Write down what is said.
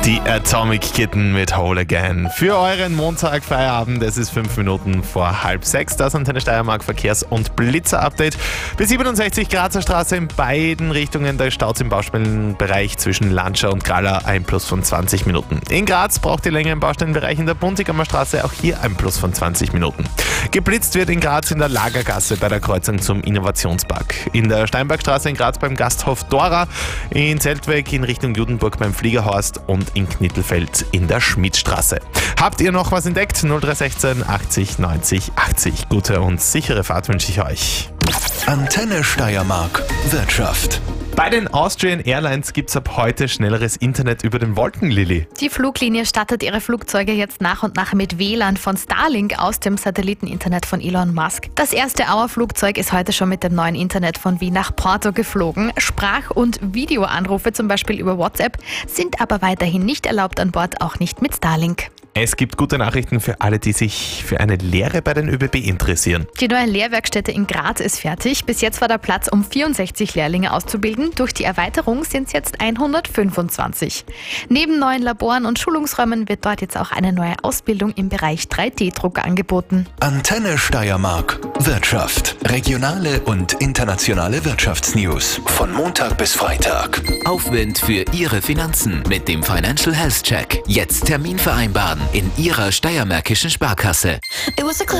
Die Atomic Kitten mit Whole Again. Für euren Montag-Feierabend, es ist 5 Minuten vor 5:30. Das Antenne Steiermark Verkehrs- und Blitzer-Update. Bis 67 Grazer Straße in beiden Richtungen. Da staut im Baustellenbereich zwischen Lanscha und Gralla ein Plus von 20 Minuten. In Graz braucht ihr länger im Baustellenbereich in der Buntigamer Straße, auch hier ein Plus von 20 Minuten. Geblitzt wird in Graz in der Lagergasse bei der Kreuzung zum Innovationspark. In der Steinbergstraße in Graz beim Gasthof Dora. In Zeltweg in Richtung Judenburg beim Fliegerhorst und in Knittelfeld in der Schmidtstraße. Habt ihr noch was entdeckt? 0316 80 90 80. Gute und sichere Fahrt wünsche ich euch. Antenne Steiermark Wirtschaft. Bei den Austrian Airlines gibt es ab heute schnelleres Internet über den Wolken, Lilly. Die Fluglinie startet ihre Flugzeuge jetzt nach und nach mit WLAN von Starlink aus dem Satelliteninternet von Elon Musk. Das erste Auer-Flugzeug ist heute schon mit dem neuen Internet von Wien nach Porto geflogen. Sprach- und Videoanrufe, zum Beispiel über WhatsApp, sind aber weiterhin nicht erlaubt an Bord, auch nicht mit Starlink. Es gibt gute Nachrichten für alle, die sich für eine Lehre bei den ÖBB interessieren. Die neue Lehrwerkstätte in Graz ist fertig. Bis jetzt war der Platz, um 64 Lehrlinge auszubilden. Durch die Erweiterung sind es jetzt 125. Neben neuen Laboren und Schulungsräumen wird dort jetzt auch eine neue Ausbildung im Bereich 3D-Druck angeboten. Antenne Steiermark Wirtschaft. Regionale und internationale Wirtschaftsnews. Von Montag bis Freitag. Aufwind für Ihre Finanzen mit dem Financial Health Check. Jetzt Termin vereinbaren in Ihrer steiermärkischen Sparkasse. It was a